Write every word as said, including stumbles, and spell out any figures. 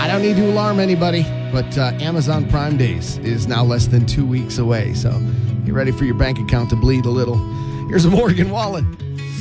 I don't need to alarm anybody, but uh, Amazon Prime Days is now less than two weeks away. So get ready for your bank account to bleed a little. Here's a Morgan Wallen.